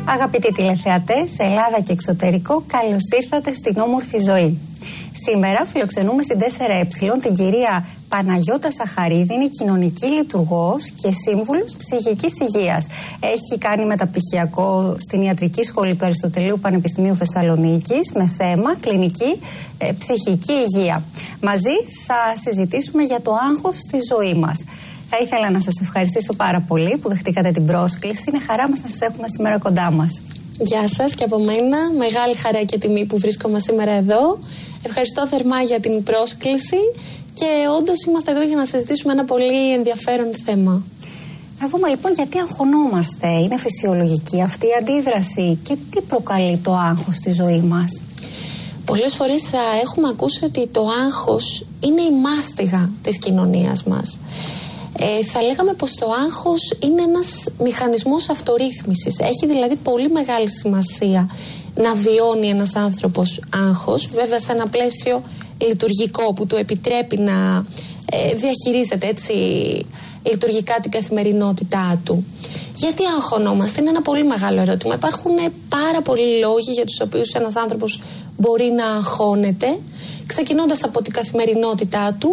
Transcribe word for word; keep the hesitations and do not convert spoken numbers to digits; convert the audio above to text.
Αγαπητοί τηλεθεατές, Ελλάδα και εξωτερικό, καλώς ήρθατε στην όμορφη ζωή. Σήμερα φιλοξενούμε στην τέσσερα ε την κυρία Παναγιώτα Σαχαρίδη, είναι κοινωνική λειτουργός και σύμβουλος ψυχικής υγείας. Έχει κάνει μεταπτυχιακό στην Ιατρική Σχολή του Αριστοτελείου Πανεπιστημίου Θεσσαλονίκης με θέμα κλινική ε, ψυχική υγεία. Μαζί θα συζητήσουμε για το άγχος στη ζωή μας. Θα ήθελα να σας ευχαριστήσω πάρα πολύ που δεχτήκατε την πρόσκληση. Είναι χαρά μας να σας έχουμε σήμερα κοντά μας. Γεια σας και από μένα. Μεγάλη χαρά και τιμή που βρίσκομαι σήμερα εδώ. Ευχαριστώ θερμά για την πρόσκληση και όντως είμαστε εδώ για να συζητήσουμε ένα πολύ ενδιαφέρον θέμα. Να δούμε λοιπόν γιατί αγχωνόμαστε. Είναι φυσιολογική αυτή η αντίδραση και τι προκαλεί το άγχος στη ζωή μας? Πολλές φορές θα έχουμε ακούσει ότι το άγχος είναι η μάστιγα της κοινωνίας μας. Ε, θα λέγαμε πως το άγχος είναι ένας μηχανισμός αυτορύθμισης. Έχει δηλαδή πολύ μεγάλη σημασία να βιώνει ένας άνθρωπος άγχος, βέβαια σε ένα πλαίσιο λειτουργικό που του επιτρέπει να ε, διαχειρίζεται έτσι λειτουργικά την καθημερινότητά του. Γιατί αγχωνόμαστε? Είναι ένα πολύ μεγάλο ερώτημα. Υπάρχουν πάρα πολλοί λόγοι για τους οποίους ένας άνθρωπος μπορεί να αγχώνεται, ξεκινώντας από την καθημερινότητά του,